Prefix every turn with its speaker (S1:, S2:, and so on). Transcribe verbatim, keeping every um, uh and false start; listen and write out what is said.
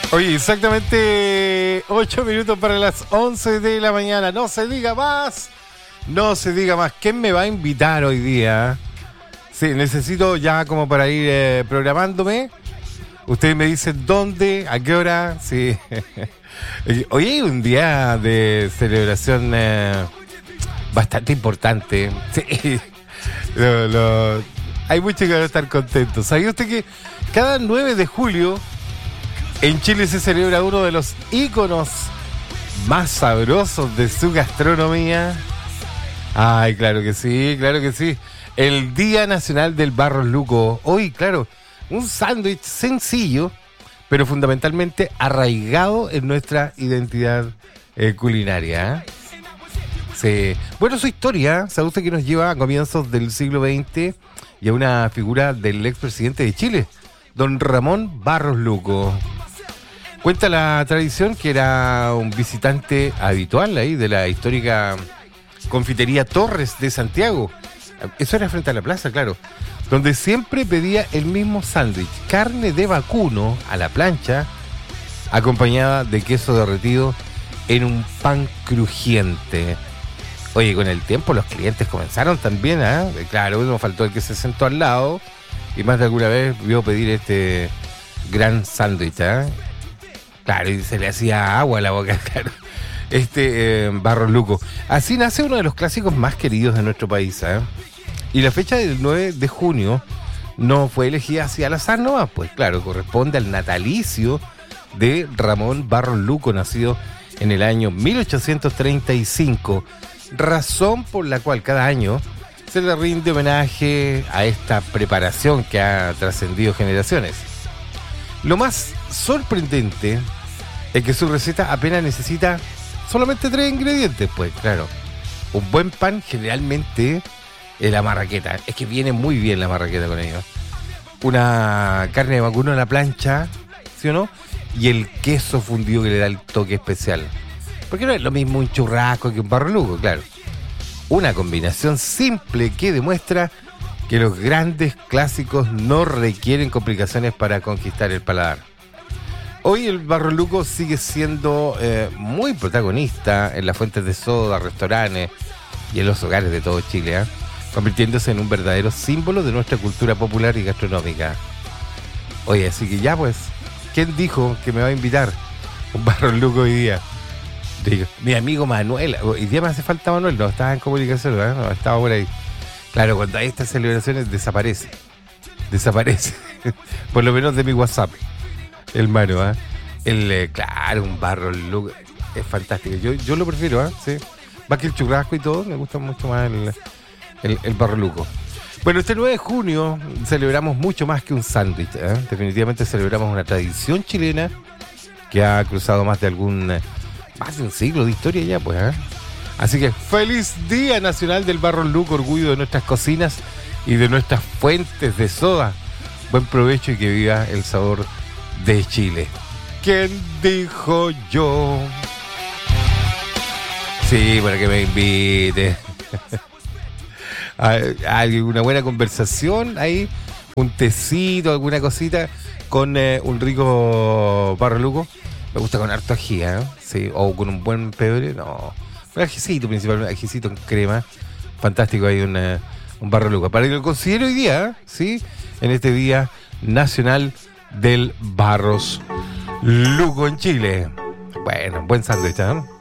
S1: Oye, exactamente ocho minutos para las once de la mañana. No se diga más. No se diga más. ¿Quién me va a invitar hoy día? Sí, necesito ya como para ir eh, programándome. Ustedes me dicen dónde, a qué hora. Sí. Hoy hay un día de celebración eh, bastante importante. Sí. Lo, lo, hay muchos que van a estar contentos. ¿Sabía usted que cada nueve de julio en Chile se celebra uno de los íconos más sabrosos de su gastronomía? Ay, claro que sí, claro que sí. El Día Nacional del Barros Luco. Hoy, claro, un sándwich sencillo, pero fundamentalmente arraigado en nuestra identidad eh, culinaria. ¿eh? Sí. Bueno, su historia, sabe usted que nos lleva a comienzos del siglo veinte y a una figura del expresidente de Chile, don Ramón Barros Luco. Cuenta la tradición que era un visitante habitual ahí de la histórica confitería Torres de Santiago. Eso era frente a la plaza, claro. Donde siempre pedía el mismo sándwich, carne de vacuno a la plancha, acompañada de queso derretido en un pan crujiente. Oye, con el tiempo los clientes comenzaron también, ¿eh? Claro, nos faltó el que se sentó al lado y más de alguna vez vio pedir este gran sándwich, ¿eh? Claro, y se le hacía agua a la boca, claro. Este eh, Barros Luco. Así nace uno de los clásicos más queridos de nuestro país, ¿eh? Y la fecha del nueve de junio no fue elegida así al azar nomás, pues claro, corresponde al natalicio de Ramón Barros Luco, nacido en el año mil ochocientos treinta y cinco, razón por la cual cada año se le rinde homenaje a esta preparación que ha trascendido generaciones. Lo más sorprendente es que su receta apenas necesita solamente tres ingredientes, pues claro. Un buen pan, generalmente eh, la marraqueta. Es que viene muy bien la marraqueta con ello. Una carne de vacuno a la plancha, ¿sí o no? Y el queso fundido que le da el toque especial. Porque no es lo mismo un churrasco que un Barros Luco, claro. Una combinación simple que demuestra que los grandes clásicos no requieren complicaciones para conquistar el paladar. Hoy el Barros Luco sigue siendo eh, muy protagonista en las fuentes de soda, restaurantes y en los hogares de todo Chile, ¿eh? convirtiéndose en un verdadero símbolo de nuestra cultura popular y gastronómica. Oye, así que ya pues, ¿quién dijo que me va a invitar un Barros Luco hoy día? Digo, mi amigo Manuel. Hoy día me hace falta Manuel, no estaba en comunicación, ¿eh? No, estaba por ahí. Claro, cuando hay estas celebraciones desaparece. Desaparece. Por lo menos de mi WhatsApp. El Manu, ¿eh? El, eh, claro, un Barros Luco. Es fantástico. Yo, yo lo prefiero, ¿eh? Sí. Más que el churrasco y todo, me gusta mucho más el, el, el Barros Luco. Bueno, este nueve de junio celebramos mucho más que un sándwich, ¿eh? Definitivamente celebramos una tradición chilena que ha cruzado más de algún... más de un siglo de historia ya, pues, ¿eh? Así que feliz Día Nacional del Barros Luco, orgullo de nuestras cocinas y de nuestras fuentes de soda. Buen provecho y que viva el sabor de Chile. ¿Quién dijo yo? Sí, para que me invite. Hay una buena conversación ahí, un tecito, alguna cosita con eh, un rico Barros Luco. Me gusta con harto ají, ¿eh? Sí, o con un buen pebre, no. Un ajicito principalmente, ajicito en crema. Fantástico, hay un, uh, un Barros Luco. Para que lo considere hoy día, ¿eh? ¿Sí? En este Día Nacional del Barros Luco en Chile. Bueno, buen sándwich, ¿eh?